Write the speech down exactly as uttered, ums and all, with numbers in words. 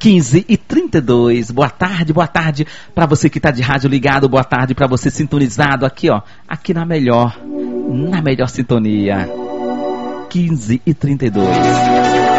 quinze e trinta e dois. Boa tarde, boa tarde para você que tá de rádio ligado, boa tarde para você sintonizado aqui, ó, aqui na melhor, na melhor sintonia. quinze e trinta e dois.